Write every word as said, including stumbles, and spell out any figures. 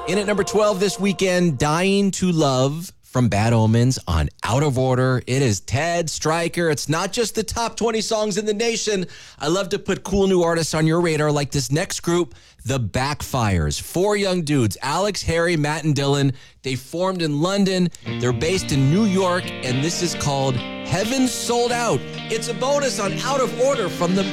In at number twelve this weekend, Dying to Love from Bad Omens on Out of Order. It is Ted Stryker. It's not just the top twenty songs in the nation. I love to put cool new artists on your radar like this next group, The Backfires. Four young dudes, Alex, Harry, Matt, and Dylan. They formed in London. They're based in New York, and this is called Heaven Sold Out. It's a bonus on Out of Order from the